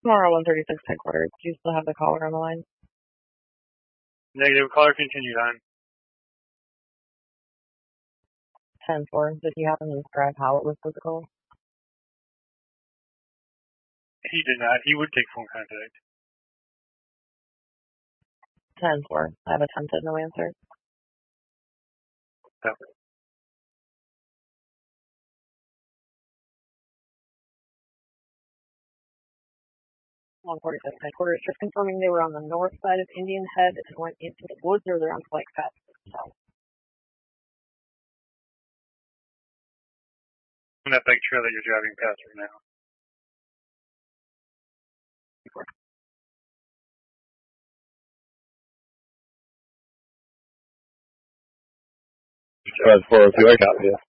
Tomorrow, 136 headquarters. Do you still have the caller on the line? Negative. Caller continued on. 10-4. Did he happen to describe how it was physical? He did not. He would take phone contact. 10-4. I have attempted, no answer. Yep. 146 headquarters. Just confirming they were on the north side of Indian Head and went into the woods, or they're on Flake Fest. So. On that bike trail that you're driving past right now. That's 402, I copy you.